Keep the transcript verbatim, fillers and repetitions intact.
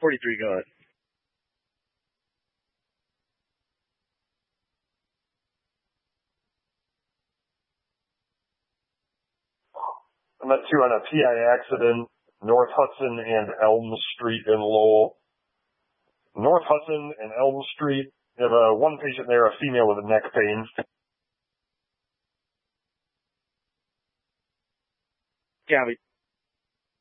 forty-three, go ahead. I met two on a P I accident, North Hudson and Elm Street in Lowell. North Hudson and Elm Street, you have uh, one patient there, a female with a neck pain. Copy.